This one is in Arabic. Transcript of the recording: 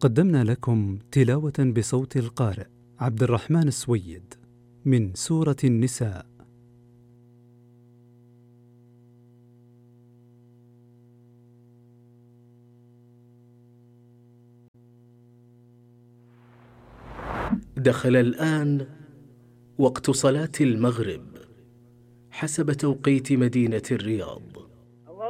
قدمنا لكم تلاوة بصوت القارئ عبد الرحمن السويد من سورة النساء. دخل الآن وقت صلاة المغرب حسب توقيت مدينة الرياض.